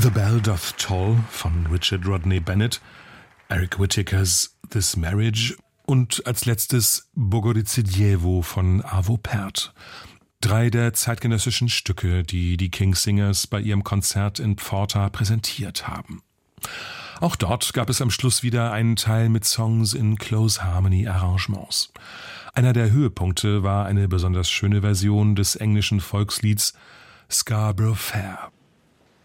The Bell Doth Toll von Richard Rodney Bennett, Eric Whittakers This Marriage und als letztes Bogorice Dievo von Arvo Pärt. 3 der zeitgenössischen Stücke, die die Kingsingers bei ihrem Konzert in Pforta präsentiert haben. Auch dort gab es am Schluss wieder einen Teil mit Songs in Close Harmony Arrangements. Einer der Höhepunkte war eine besonders schöne Version des englischen Volkslieds Scarborough Fair.